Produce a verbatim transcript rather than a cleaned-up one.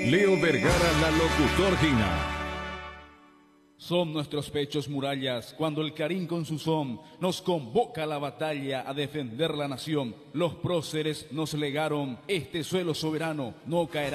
Leo Vergara, la locutor Gina. Son nuestros pechos murallas, cuando el Carín con su son nos convoca a la batalla a defender la nación. Los próceres nos legaron, este suelo soberano no caerá.